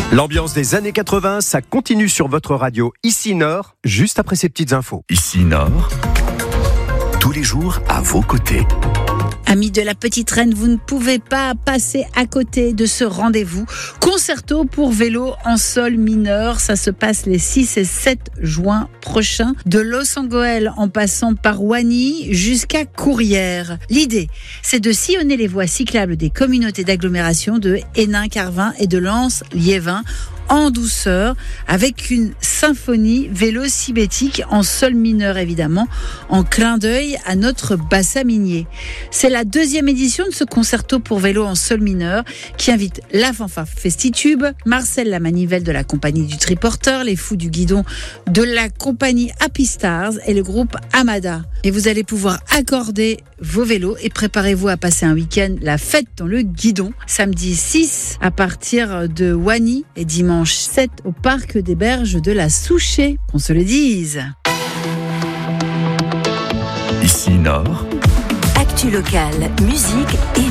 L'ambiance des années 80, ça continue sur votre radio Ici Nord, juste après ces petites infos. Ici Nord, tous les jours à vos côtés. Amis de la Petite Reine, vous ne pouvez pas passer à côté de ce rendez-vous. Concerto pour vélo en sol mineur. Ça se passe les 6 et 7 juin prochains, de Los-Angeles en passant par Wany jusqu'à Courrières. L'idée, c'est de sillonner les voies cyclables des communautés d'agglomération de Hénin-Carvin et de Lens-Liévin en douceur, avec une symphonie vélo-cybétique en sol mineur évidemment, en clin d'œil à notre bassin minier. C'est la 2e édition de ce concerto pour vélo en sol mineur qui invite la fanfare Festitube, Marcel la Manivelle de la compagnie du Triporteur, les Fous du Guidon de la compagnie Happy Stars et le groupe Amada. Et vous allez pouvoir accorder vos vélos et préparez-vous à passer un week-end la fête dans le guidon. Samedi 6 à partir de Wany et dimanche 7 au parc des Berges de la Souchet, qu'on se le dise. Ici Nord. Actu locale, musique et